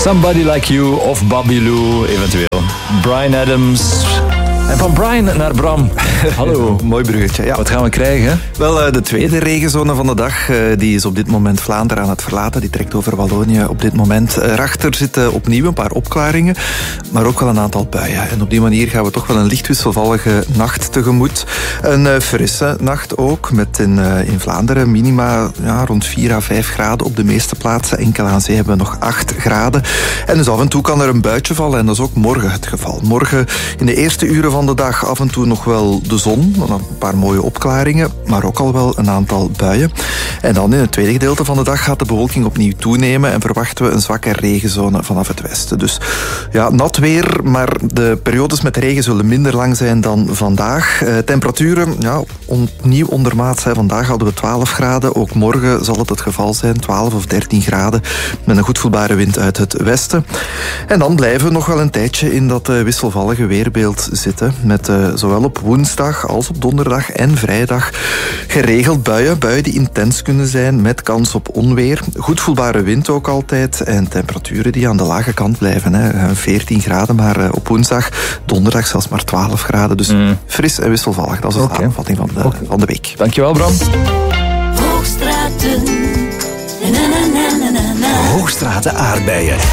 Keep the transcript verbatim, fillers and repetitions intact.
Somebody Like You of Bobby Lou, eventueel. Bryan Adams. En van Brian naar Bram. Hallo. Mooi bruggetje. Ja. Wat gaan we krijgen? Wel, de tweede regenzone van de dag, die is op dit moment Vlaanderen aan het verlaten. Die trekt over Wallonië op dit moment. Erachter zitten opnieuw een paar opklaringen, maar ook wel een aantal buien. En op die manier gaan we toch wel een licht wisselvallige nacht tegemoet. Een frisse nacht ook, met in, in Vlaanderen minima ja, rond vier à vijf graden op de meeste plaatsen. Enkel aan zee hebben we nog acht graden. En dus af en toe kan er een buitje vallen en dat is ook morgen het geval. Morgen in de eerste uren van de dag af en toe nog wel de zon, een paar mooie opklaringen, maar ook al wel een aantal buien. En dan in het tweede gedeelte van de dag gaat de bewolking opnieuw toenemen en verwachten we een zwakke regenzone vanaf het westen. Dus ja, nat weer, maar de periodes met regen zullen minder lang zijn dan vandaag. Eh, temperaturen, ja, opnieuw ondermaats. Hè. Vandaag hadden we twaalf graden, ook morgen zal het het geval zijn, twaalf of dertien graden, met een goed voelbare wind uit het westen. En dan blijven we nog wel een tijdje in dat uh, wisselvallige weerbeeld zitten, met uh, zowel op woensdag als op donderdag en vrijdag geregeld buien. Buien die intens kunnen zijn met kans op onweer. Goed voelbare wind ook altijd en temperaturen die aan de lage kant blijven. Hè. veertien graden, maar uh, op woensdag, donderdag zelfs maar twaalf graden. Dus mm. fris en wisselvallig. Dat is de okay. samenvatting van de, okay. van de week. Dankjewel, Bram. Hoogstraten. Na, na, na, na, na. Hoogstraten aardbeien.